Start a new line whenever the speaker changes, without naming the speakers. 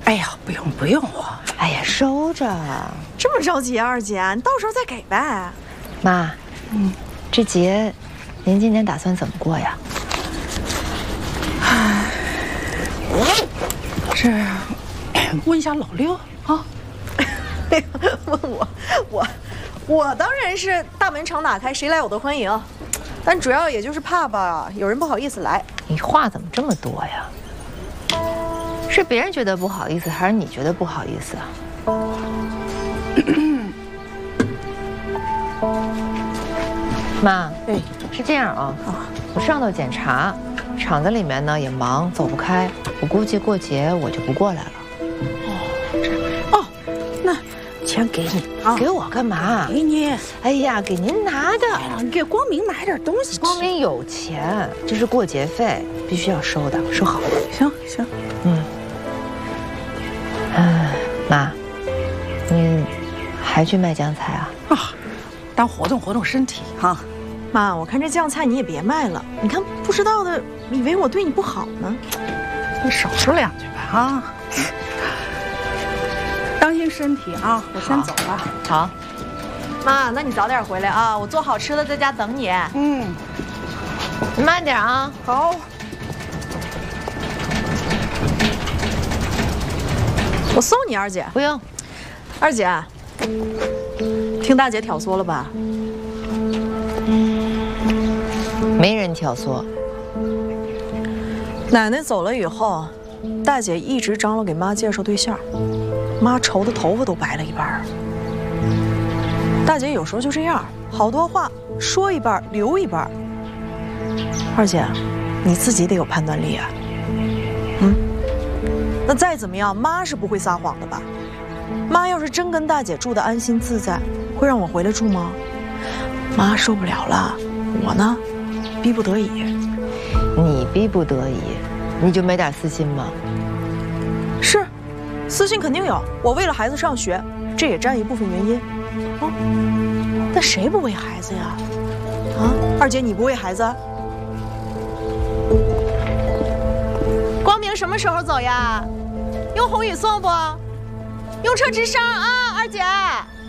哎呀，不用不用啊！
哎呀，收着。
这么着急啊，二姐，你到时候再给呗。
妈，这节您今年打算怎么过呀？
这问一下老六啊。
问我当然是大门常打开，谁来我都欢迎。但主要也就是怕吧，有人不好意思来。
你话怎么这么多呀？是别人觉得不好意思，还是你觉得不好意思啊？妈，是这样啊，我上头检查，厂子里面呢也忙，走不开，我估计过节我就不过来了。
那钱给你啊，
给我干嘛？
给你。
哎呀，给您拿的。
哎呀，你给光明买点东西吃。
光明有钱，这是过节费，必须要收的，收好。
行。
妈，你还去卖酱菜啊？
当活动身体哈。
妈，我看这酱菜你也别卖了，你看不知道的以为我对你不好呢。
你少说两句吧啊。当心身体啊！我先走了。
好，
妈，那你早点回来啊，我做好吃的在家等你。
你慢点啊。
好。我送你，二姐。
不用。
二姐，听大姐挑唆了吧？
没人挑唆。
奶奶走了以后，大姐一直张罗给妈介绍对象，妈愁的头发都白了一半。大姐有时候就这样，好多话说一半留一半。二姐，你自己得有判断力啊。那再怎么样，妈是不会撒谎的吧？妈要是真跟大姐住得安心自在，会让我回来住吗？妈受不了了，我呢，逼不得已。
你逼不得已，你就没点私心吗？
是，私心肯定有。我为了孩子上学，这也占一部分原因。但谁不为孩子呀？二姐你不为孩子？光明什么时候走呀？用红雨送不？用车直上啊，二姐。